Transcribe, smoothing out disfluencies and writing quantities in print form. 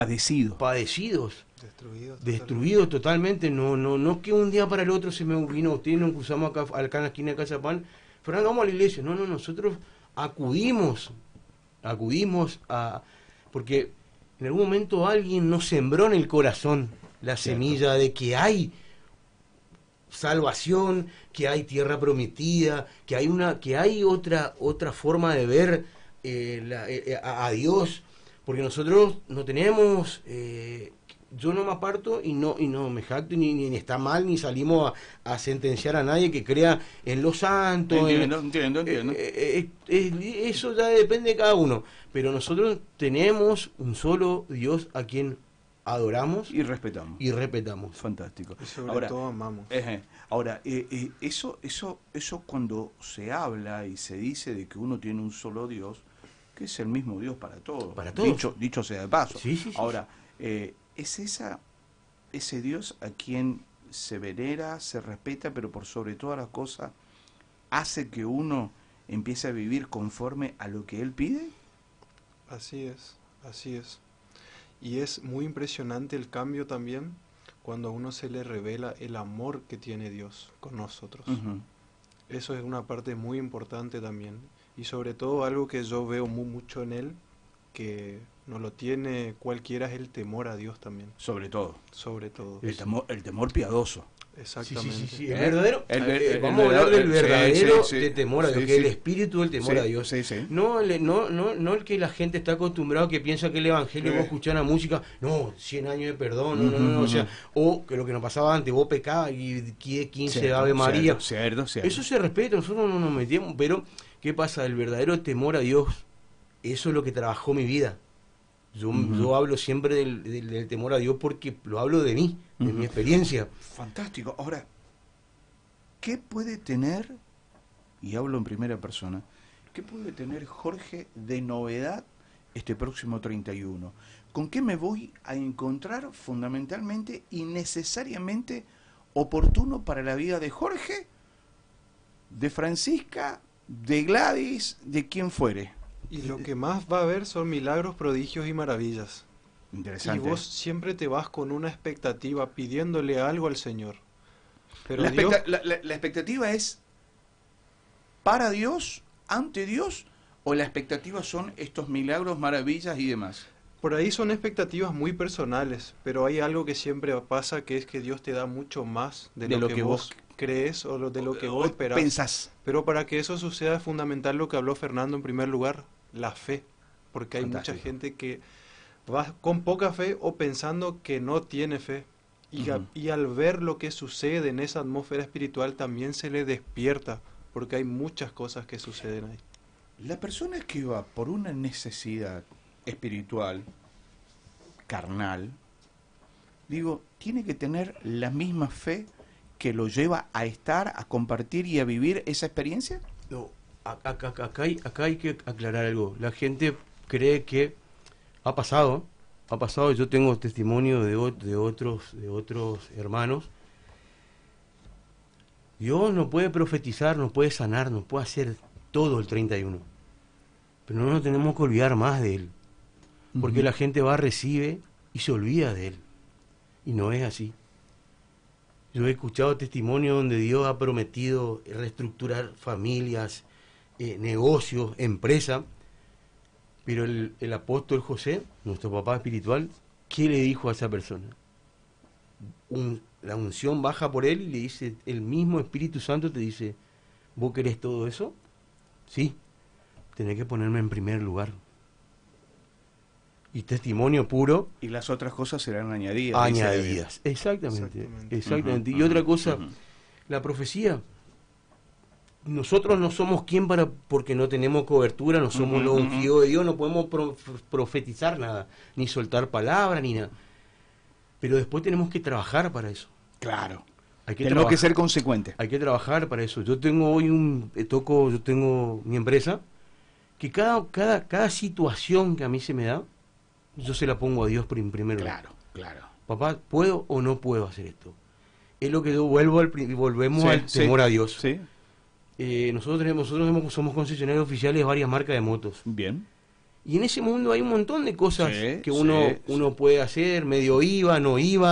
padecidos, Destruidos. destruidos totalmente. No que un día para el otro se me vino usted y nos cruzamos acá en la esquina de Casa Pan, Fernando, vamos a la iglesia. No, nosotros acudimos porque en algún momento alguien nos sembró en el corazón la semilla de que hay salvación, que hay tierra prometida, que hay otra forma de ver a Dios, porque nosotros no tenemos, yo no me aparto y no me jacto ni está mal, ni salimos a sentenciar a nadie que crea en los santos. Entiendo. Eso ya depende de cada uno, pero nosotros tenemos un solo Dios a quien adoramos y respetamos. Fantástico. Y sobre todo amamos. Ahora, eso cuando se habla y se dice de que uno tiene un solo Dios, que es el mismo Dios para todos. Para todos. Dicho sea de paso. Sí. Ahora, es ese Dios a quien se venera, se respeta, pero por sobre todas las cosas hace que uno empiece a vivir conforme a lo que Él pide. Así es. Y es muy impresionante el cambio también cuando a uno se le revela el amor que tiene Dios con nosotros. Eso es una parte muy importante también. Y sobre todo algo que yo veo mucho en Él, que no lo tiene cualquiera, es el temor a Dios también. Sobre todo. El temor piadoso. Exactamente. Sí. El verdadero, vamos a hablar del verdadero sí. de temor a Dios, que es el espíritu del temor a Dios. Sí. No el que la gente está acostumbrado, que piensa que el evangelio, vos escuchás una música, 100 años de perdón, no, o sea, o que lo que nos pasaba antes, vos pecabas y 15 Ave María. Cierto. Eso se respeta, nosotros no nos metíamos, pero ¿qué pasa? El verdadero temor a Dios, eso es lo que trabajó mi vida. Yo hablo siempre del temor a Dios porque lo hablo de mí, de mi experiencia. Fantástico. Ahora, ¿qué puede tener, y hablo en primera persona, qué puede tener Jorge de novedad este próximo 31? ¿Con qué me voy a encontrar fundamentalmente y necesariamente oportuno para la vida de Jorge, de Francisca, de Gladys, de quien fuere? Y lo que más va a haber son milagros, prodigios y maravillas. Interesante. Y vos siempre te vas con una expectativa, pidiéndole algo al Señor. Pero la Dios... expectativa es para Dios, ante Dios, o la expectativa son estos milagros, maravillas y demás. Por ahí son expectativas muy personales, pero hay algo que siempre pasa, que es que Dios te da mucho más de lo que vos crees o de lo que vos esperás. Pensás. Pero para que eso suceda es fundamental lo que habló Fernando en primer lugar, la fe. Porque hay mucha gente que va con poca fe o pensando que no tiene fe. Y al ver lo que sucede en esa atmósfera espiritual también se le despierta, porque hay muchas cosas que suceden ahí. La persona que va por una necesidad espiritual, carnal, tiene que tener la misma fe que lo lleva a estar, a compartir y a vivir esa experiencia. No, acá hay que aclarar algo. La gente cree que ha pasado, yo tengo testimonio de otros hermanos. Dios no puede profetizar, no puede sanar, no puede hacer todo el 31. Pero no nos tenemos que olvidar más de Él. Porque la gente va, recibe y se olvida de Él. Y no es así. Yo he escuchado testimonios donde Dios ha prometido reestructurar familias, negocios, empresas. Pero el apóstol José, nuestro papá espiritual, ¿qué le dijo a esa persona? La unción baja por él y le dice, el mismo Espíritu Santo te dice, ¿vos querés todo eso? Sí, tenés que ponerme en primer lugar. Y testimonio puro. Y las otras cosas serán añadidas. Añadidas, exactamente. Y otra cosa, la profecía. Nosotros no somos quien porque no tenemos cobertura, no somos los ungidos de Dios, no podemos profetizar nada, ni soltar palabras, ni nada. Pero después tenemos que trabajar para eso. Claro. Tenemos que ser consecuentes. Hay que trabajar para eso. Yo tengo hoy yo tengo mi empresa, que cada situación que a mí se me da, yo se la pongo a Dios primero. Claro. Papá, ¿puedo o no puedo hacer esto? Es lo que yo volvemos al temor a Dios. Sí. Nosotros somos concesionarios oficiales de varias marcas de motos. Bien. Y en ese mundo hay un montón de cosas Sí, que uno puede hacer, medio IVA, no IVA.